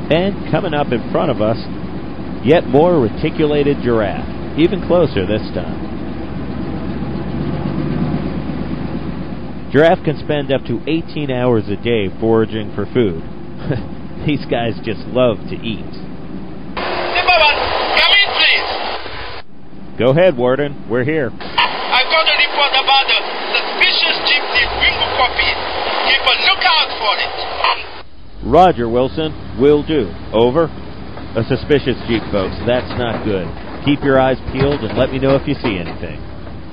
And coming up in front of us, yet more reticulated giraffe, even closer this time. Giraffe can spend up to 18 hours a day foraging for food. These guys just love to eat. Zimmerman, come in, please. Go ahead, Warden. We're here. I got a report about a suspicious jeep named Ringo Copies. Keep a lookout for it. Roger, Wilson. Will do. Over. A suspicious jeep, folks. That's not good. Keep your eyes peeled and let me know if you see anything.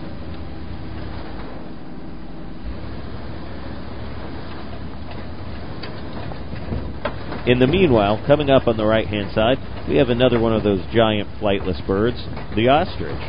In the meanwhile, coming up on the right-hand side, we have another one of those giant flightless birds, the ostrich.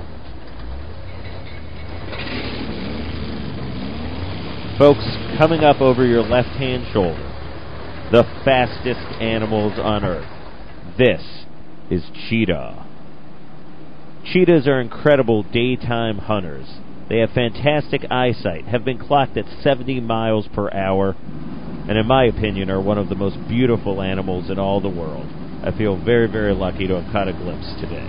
Folks, coming up over your left-hand shoulder, the fastest animals on Earth. This is cheetah. Cheetahs are incredible daytime hunters. They have fantastic eyesight, have been clocked at 70 miles per hour, and in my opinion are one of the most beautiful animals in all the world. I feel very, very lucky to have caught a glimpse today.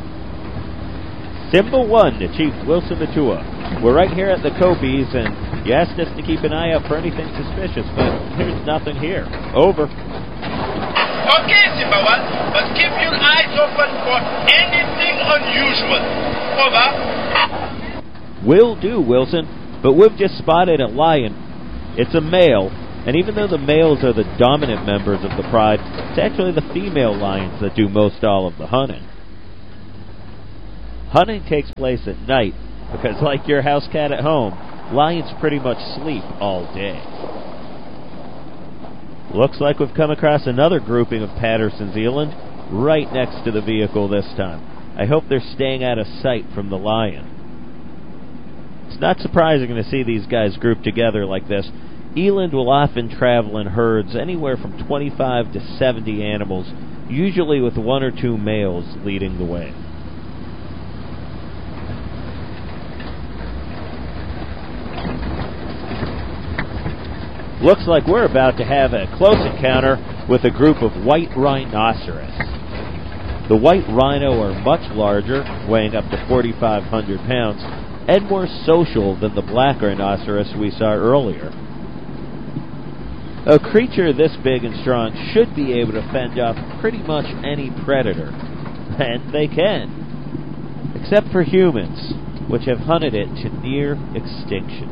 Symbol 1 to Chief Wilson Matua. We're right here at the Copies, and you asked us to keep an eye out for anything suspicious, but there's nothing here. Over. Okay, Symbol 1, but keep your eyes open for anything unusual. Over. Will do, Wilson, but we've just spotted a lion. It's a male. And even though the males are the dominant members of the pride, it's actually the female lions that do most all of the hunting. Hunting takes place at night because, like your house cat at home, lions pretty much sleep all day. Looks like we've come across another grouping of Patterson's eland right next to the vehicle this time. I hope they're staying out of sight from the lion. It's not surprising to see these guys grouped together like this. Eland will often travel in herds anywhere from 25 to 70 animals, usually with 1 or 2 males leading the way. Looks like we're about to have a close encounter with a group of white rhinoceros. The white rhino are much larger, weighing up to 4,500 pounds, and more social than the black rhinoceros we saw earlier. A creature this big and strong should be able to fend off pretty much any predator. And they can. Except for humans, which have hunted it to near extinction.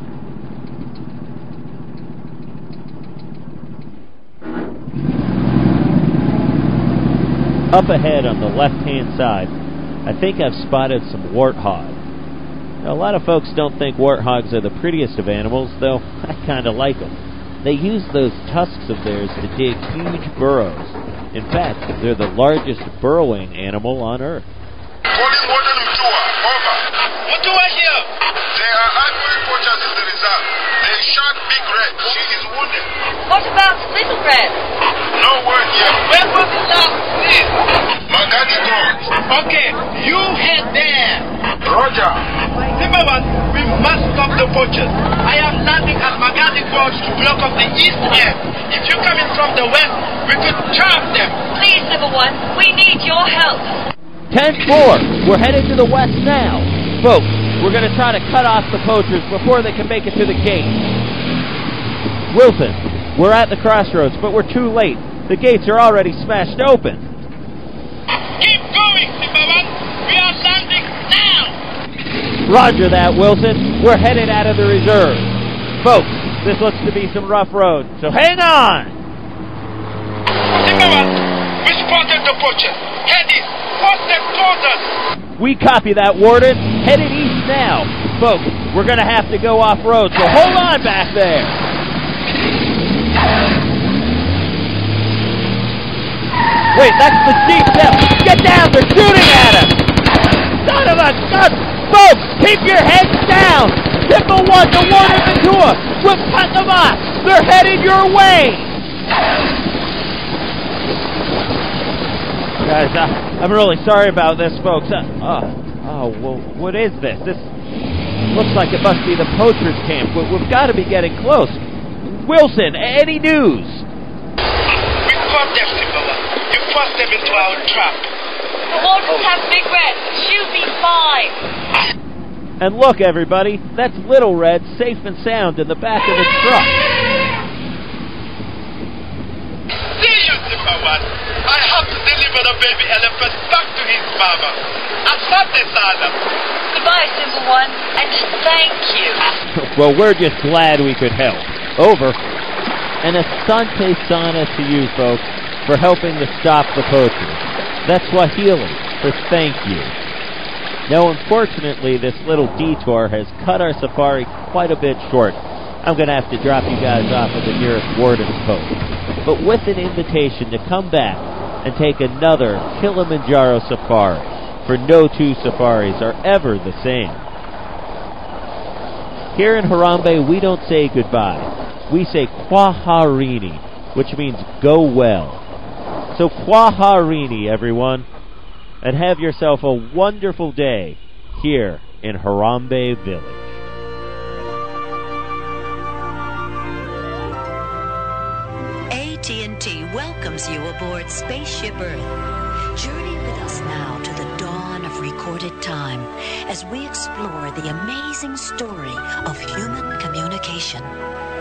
Up ahead on the left-hand side, I think I've spotted some warthog. Now, a lot of folks don't think warthogs are the prettiest of animals, though I kind of like them. They use those tusks of theirs to dig huge burrows. In fact, they're the largest burrowing animal on Earth. Calling Warden Mutua, over. Mutua here. There are ivory poachers in the reserve. They shot Big Red. She is wounded. What about Little Red? No word yet. Where was it last seen? Magadi Gorge. Okay, you head there. Roger. Zimmerman, we must stop the poachers. I am landing at Magadi Gorge to block off the east end. If you come in from the west, we could trap them. Please, Symbol 1, we need your help. 10-4. We're headed to the west now. Folks, we're going to try to cut off the poachers before they can make it to the gate. Wilson, we're at the crossroads, but we're too late. The gates are already smashed open. Keep going, Zimmerman. We are landing now. Roger that, Wilson. We're headed out of the reserve. Folks, this looks to be some rough road, so hang on! Zimmerman, we spotted the poachers. Head east. Force them towards us. We copy that, Warden. Headed east now. Folks, we're going to have to go off-road, so hold on back there. Wait, that's the Jeep now. Get down, they're shooting at us. Son of a gun. Folks, keep your heads down. Symbol 1 to Warden Matua. We'll cut them off. They're headed your way. Guys, I'm really sorry about this, folks. Well, what is this? This looks like it must be the poachers' camp. We've got to be getting close. Wilson, any news? We caught them, Symbol 1. You forced them into our trap. The Waltons have Big Red. She'll be fine. And look, everybody, that's Little Red safe and sound in the back of the truck. See you, Zipper One. I have to deliver the baby elephant back to his mama. Asante sana. Goodbye, Simple One, and thank you. Well, we're just glad we could help. Over. And asante sana to you, folks, for helping to stop the poachers. That's Swahili for thank you. Now, unfortunately, this little detour has cut our safari quite a bit short. I'm going to have to drop you guys off at the nearest warden's post. But with an invitation to come back and take another Kilimanjaro safari, for no two safaris are ever the same. Here in Harambe, we don't say goodbye. We say Kwaharini, which means go well. So Kwaharini, everyone, and have yourself a wonderful day here in Harambe Village. AT&T welcomes you aboard Spaceship Earth. Journey with us now to the dawn of recorded time as we explore the amazing story of human communication.